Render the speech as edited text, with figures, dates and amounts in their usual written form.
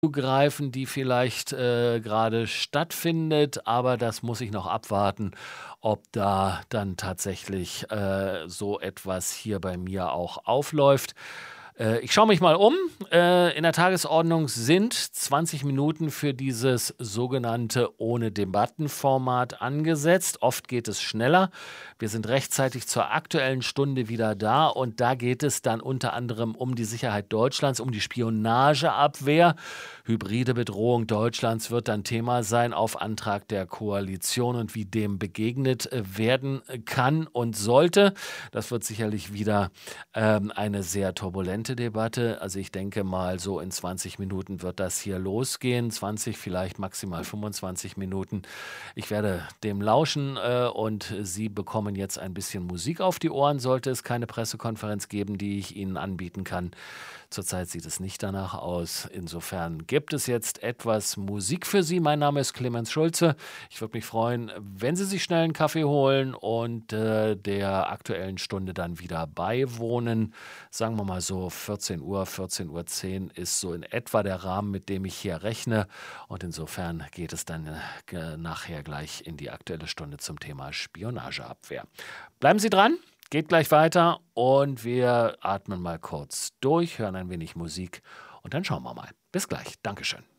zugreifen, die vielleicht gerade stattfindet, aber das muss ich noch abwarten, ob da dann tatsächlich so etwas hier bei mir auch aufläuft. Ich schaue mich mal um. In der Tagesordnung sind 20 Minuten für dieses sogenannte Ohne-Debatten-Format angesetzt. Oft geht es schneller. Wir sind rechtzeitig zur aktuellen Stunde wieder da und da geht es dann unter anderem um die Sicherheit Deutschlands, um die Spionageabwehr. Hybride Bedrohung Deutschlands wird dann Thema sein auf Antrag der Koalition und wie dem begegnet werden kann und sollte. Das wird sicherlich wieder eine sehr turbulente Debatte. Also ich denke mal, so in 20 Minuten wird das hier losgehen. 20, vielleicht maximal 25 Minuten. Ich werde dem lauschen und Sie bekommen jetzt ein bisschen Musik auf die Ohren, sollte es keine Pressekonferenz geben, die ich Ihnen anbieten kann. Zurzeit sieht es nicht danach aus. Insofern gibt es jetzt etwas Musik für Sie. Mein Name ist Clemens Schulze. Ich würde mich freuen, wenn Sie sich schnell einen Kaffee holen und der aktuellen Stunde dann wieder beiwohnen. Sagen wir mal so 14 Uhr, 14:10 Uhr ist so in etwa der Rahmen, mit dem ich hier rechne. Und insofern geht es dann nachher gleich in die aktuelle Stunde zum Thema Spionageabwehr. Bleiben Sie dran. Geht gleich weiter und wir atmen mal kurz durch, hören ein wenig Musik und dann schauen wir mal. Bis gleich. Dankeschön.